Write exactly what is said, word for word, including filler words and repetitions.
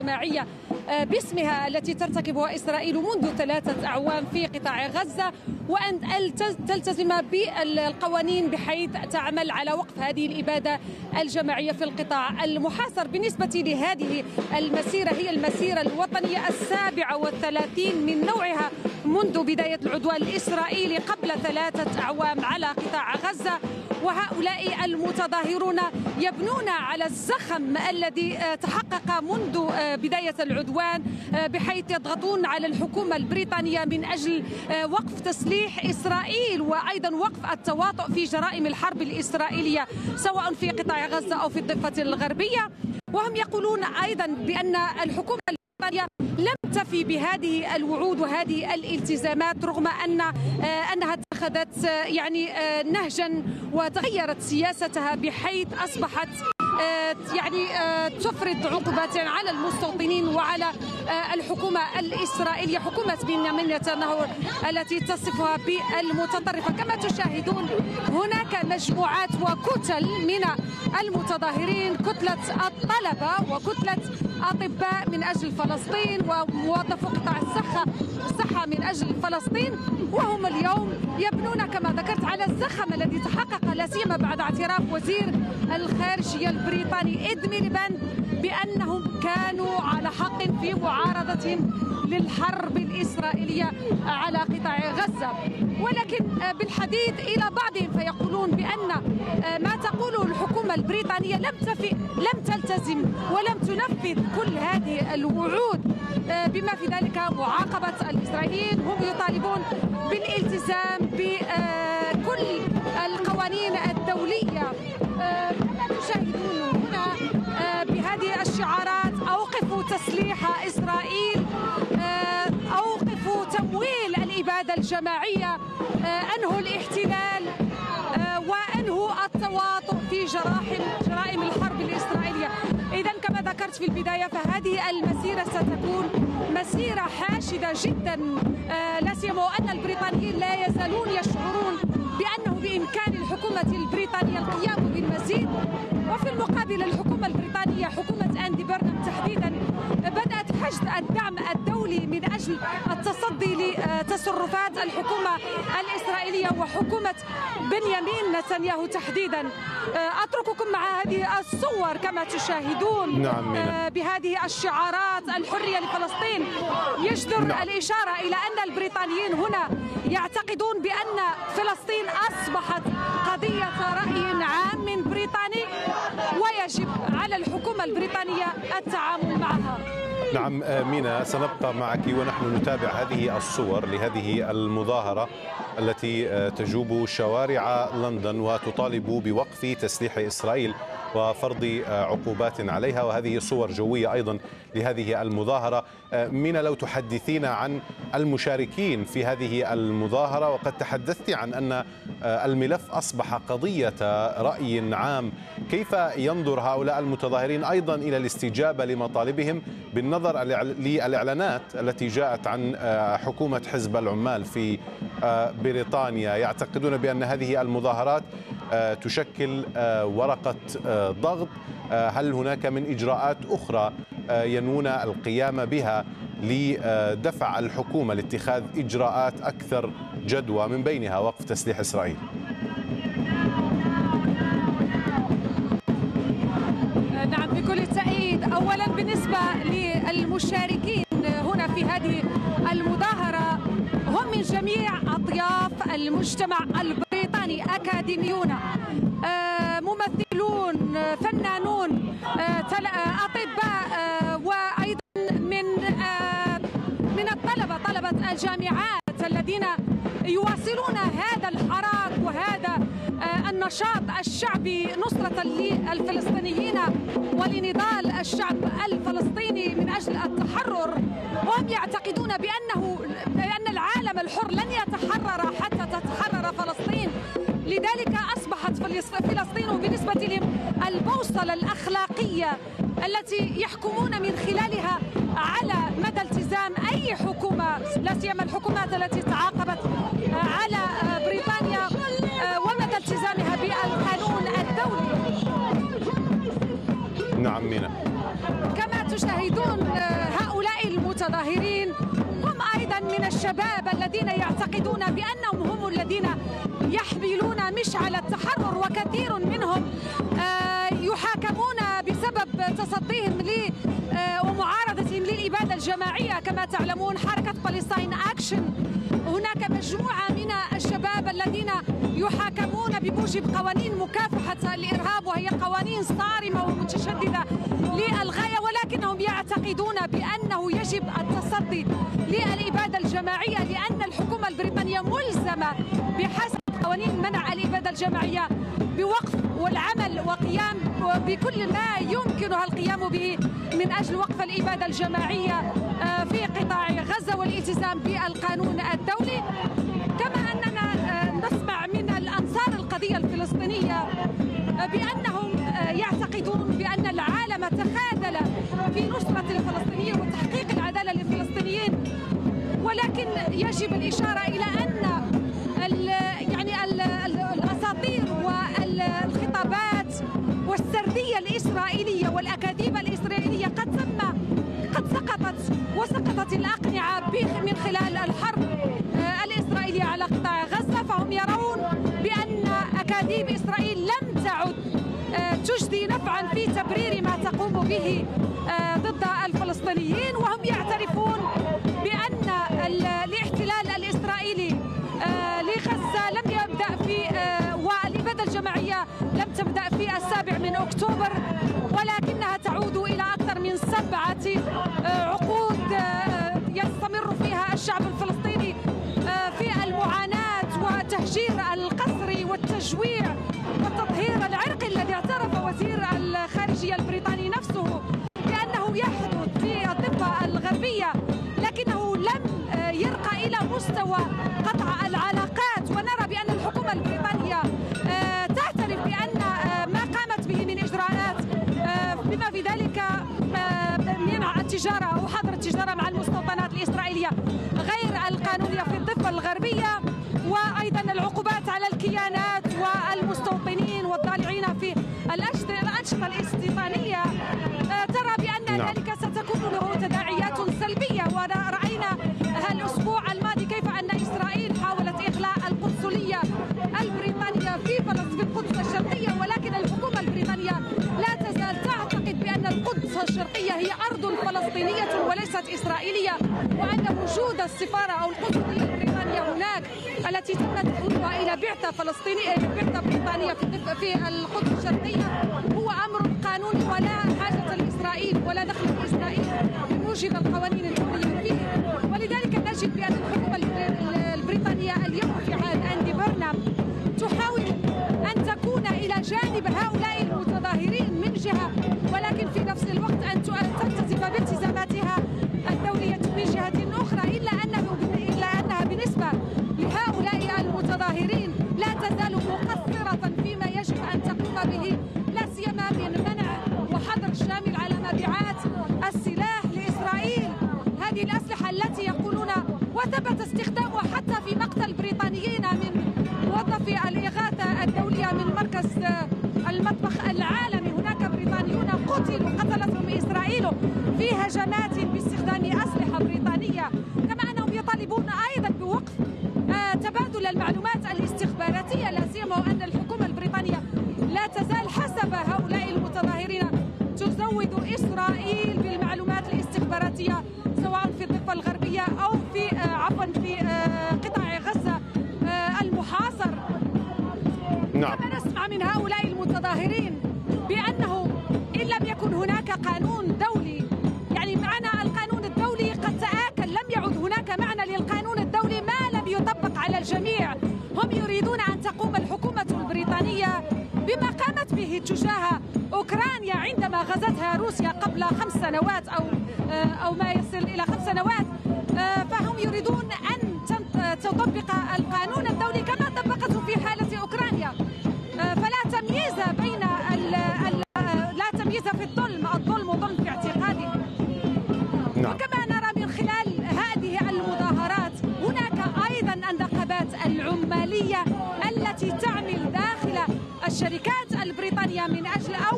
الجماعية باسمها التي ترتكبها إسرائيل منذ ثلاثة أعوام في قطاع غزة، وأن تلتزم بالقوانين بحيث تعمل على وقف هذه الإبادة الجماعية في القطاع المحاصر. بالنسبة لهذه المسيرة، هي المسيرة الوطنية السابعة والثلاثين من نوعها منذ بداية العدوان الإسرائيلي قبل ثلاثة أعوام على قطاع غزة، وهؤلاء المتظاهرون يبنون على الزخم الذي تحقق منذ بداية العدوان، بحيث يضغطون على الحكومة البريطانية من أجل وقف تسليح إسرائيل وأيضا وقف التواطؤ في جرائم الحرب الإسرائيلية سواء في قطاع غزة أو في الضفة الغربية. وهم يقولون أيضا بأن الحكومة البريطانية لم تفي بهذه الوعود وهذه الالتزامات، رغم أن أنها اتخذت يعني نهجا وتغيرت سياستها بحيث أصبحت يعني تفرض عقوبات على المستوطنين وعلى الحكومة الإسرائيلية، حكومة بنيامين نتنياهو التي تصفها بالمتطرفة. كما تشاهدون هناك مجموعات وكتل من المتظاهرين، كتلة الطلبة وكتلة أطباء من أجل فلسطين وموظفو قطاع الصحة الصحة من أجل فلسطين، وهم اليوم يبنون كما ذكرت على الزخم الذي تحقق لا سيما بعد اعتراف وزير الخارجية البريطاني إد ميليباند بأنهم كانوا على حق في معارضتهم للحرب الإسرائيلية على قطاع غزة. ولكن بالحديث إلى بعضهم فيقولون بأن ما تقوله الحكومة البريطانية لم تفي لم تلتزم ولم تنفذ كل هذه الوعود، بما في ذلك معاقبة الإسرائيليين. هم يطالبون بالالتزام بكل القوانين الدولية. كما تشاهدون هنا بهذه الشعارات: أوقفوا تسليح إسرائيل، أوقفوا تمويل الإبادة الجماعية، أنهوا الاحتلال، وأنهوا التواطؤ في جرائم جرائم الحرب الإسرائيلية. إذا كما ذكرت في البداية فهذه المسيرة ستكون مسيرة حاشدة جدا، لا سيما وأن البريطانيين لا يزالون يشعرون بأنه بإمكان الحكومة البريطانية القيام بالمزيد. وفي المقابل الحكومة البريطانية، حكومة أندي بيرنام تحديدا، بدأت حشد الدعم الدولي من أجل التصدي لتصرفات الحكومة الإسرائيلية وحكومة بنيامين نتنياهو تحديدا. أترككم مع هذه الصور كما تشاهدون. نعم. بهذه الشعارات: الحرية لفلسطين. يجدر نعم. الإشارة إلى أن البريطانيين هنا يعتقدون بأن فلسطين أصبحت قضية رأي عام بريطاني، ويجب على الحكومة البريطانية التعامل معها. نعم مينا، سنبقى معك ونحن نتابع هذه الصور لهذه المظاهرة التي تجوب شوارع لندن وتطالب بوقف تسليح إسرائيل وفرض عقوبات عليها، وهذه صور جوية أيضا لهذه المظاهرة. مينا، لو تحدثينا عن المشاركين في هذه المظاهرة، وقد تحدثت عن أن الملف أصبح قضية رأي عام، كيف ينظر هؤلاء المتظاهرين أيضا إلى الاستجابة لمطالبهم بالنظر للإعلانات التي جاءت عن حكومة حزب العمال في بريطانيا؟ يعتقدون بأن هذه المظاهرات تشكل ورقة ضغط. هل هناك من إجراءات أخرى ينوون القيام بها لدفع الحكومة لاتخاذ إجراءات أكثر جدوى، من بينها وقف تسليح إسرائيل؟ نعم بكل تأكيد. أولا بالنسبة للمشاركين هنا في هذه المظاهرة، هم من جميع أطياف المجتمع البريطاني: أكاديميون، ممثلون، فنانون، أطباء، وأيضا من من الطلبة طلبة الجامعات الذين يواصلون هذا الحراك وهذا النشاط الشعبي نصرة للفلسطينيين ولنضال الشعب الفلسطيني من أجل التحرر. وهم يعتقدون بأنه بأن العالم الحر لن يتحرر حتى تتحرر فلسطين. لذلك أصبحت فلسطين بالنسبة لهم البوصلة الأخلاقية التي يحكمون من خلالها على مدى التزام أي حكومة، لا سيما الحكومات التي تعاقبت على بريطانيا، ومدى التزامها بالقانون الدولي. نعم مينا. كما تشاهدون هؤلاء المتظاهرين هم أيضا من الشباب الذين يعتقدون بأنهم هم الذين يحملون مشعل التحرر، وكثير منهم يحاكمون بسبب تصديهم ل ومعارضتهم للإبادة الجماعية. كما تعلمون حركة فلسطين أكشن هناك مجموعة من الشباب الذين يحاكمون بموجب قوانين مكافحة الإرهاب، وهي قوانين صارمة ومتشددة للغاية، ولكنهم يعتقدون بأنه يجب التصدي للإبادة الجماعية لأن الحكومة البريطانية ملزمة بحسب قوانين منع الإبادة الجماعية بوقف والعمل وقيام بكل ما يمكنها القيام به من أجل وقف الإبادة الجماعية في قطاع غزة والالتزام بالقانون الدولي. كما أننا نسمع من الأنصار القضية الفلسطينية بأنهم يعتقدون بأن العالم تخاذل في نصرة الفلسطينيين وتحقيق العدالة للفلسطينيين، ولكن يجب الإشارة إلى أن يعني الأساطير والخطابات والسردية الإسرائيلية والأكاذيب الإسرائيلية قد تم قد سقطت وسقطت الأقنعة من خلال الحرب الإسرائيلية على قطاع غزة، فهم يرون بأن أكاذيب إسرائيل لم تعد تجدي نفعا في تبرير ما تقوم به ضد الفلسطينيين، وهم يعترفون بأن الاحتلال الإسرائيلي لغزة لم يبدأ في والإبادة الجماعية لم تبدأ في السابع من أكتوبر، ولكنها تعود إلى أكثر من سبعة عقود يستمر فيها الشعب الفلسطيني في المعاناة والتهجير القسري والتجويع والتطهير العرقي الذي اعترف وزير الخارجية البريطاني نفسه بأنه يحدث في الضفة الغربية، لكنه لم يرقى إلى مستوى قطع العلاقات. ونرى بأن الحكومة البريطانية تعترف بأن ما قامت به من إجراءات بما في ذلك منع التجارة أو حظر التجارة مع المستوطنات الإسرائيلية غير القانونية في الضفة الغربية، وأيضا العقوبات على الكيانات والمستوطنين والضالعين في الأنشطة الاستيطانية، ترى بأن نعم. ذلك ستكون له تداعيات سلبية. ورأينا الأسبوع الماضي كيف أن إسرائيل حاولت إغلاق القنصلية البريطانية في في القدس الشرقية، ولكن الحكومة البريطانية لا تزال تعتقد بأن القدس الشرقية هي أرض فلسطينية وليست إسرائيلية، وأن وجود السفارة أو القنصلية البريطانية هناك التي تم تحويلها إلى بعثة فلسطينية بعثة بريطانية في القدس الشرقية هو أمر قانوني ولا حاجة لإسرائيل ولا دخل لإسرائيل بموجب القوانين الدولية فيه. ولذلك نجد بأن الحكومة البريطانية اليوم في عهد أندي بيرنام تحاول أن تكون إلى جانب هؤلاء المتظاهرين من جهة، ولكن في نفس الوقت أن تلتزم بالتزاماتها الدولية من جهة أخرى، إلا أنه إلا أنها بالنسبة لهؤلاء المتظاهرين لا تزال مقصرة فيما يجب أن تقوم به، لا سيما من منع وحظر شامل على مبيعات السلاح لإسرائيل، هذه الأسلحة التي يقولون وثبت استخدامها حتى في مقتل بريطانيين من موظفي الإغاثة الدولية من مركز المطبخ العالمي. هناك بريطانيون قتلوا قتلتهم إسرائيل في هجمات باستخدام أسلحة بريطانية. كما أنهم يطالبون أيضا بوقف تبادل المعلومات الاستخباراتية، لا سيما وأن الحكومة البريطانية لا تزال حسب هؤلاء المتظاهرين تزود إسرائيل بالمعلومات الاستخباراتية سواء في الضفة الغربية أو في عفوا في قطاع غزة المحاصر. نعم. كما نسمع من هؤلاء المتظاهرين بأنه إن لم يكن هناك قانون دولي، يعني معنى القانون الدولي قد تآكل، لم يعد هناك معنى للقانون الدولي ما لم يطبق على الجميع. هم يريدون أن تقوم الحكومة البريطانية بما قامت به تجاه أوكرانيا عندما غزتها روسيا قبل خمس سنوات أو أو ما يصل إلى خمس سنوات، فهم يريدون أن تطبق القانون الدولي كما طبقته في حالة أوكرانيا، فلا تمييز بين ال ال لا تمييز في الظلم، الظلم ظلم في اعتقادي. نعم. وكما نرى من خلال هذه المظاهرات هناك أيضا النقابات العمالية التي تعمل داخل الشركات البريطانية من أجل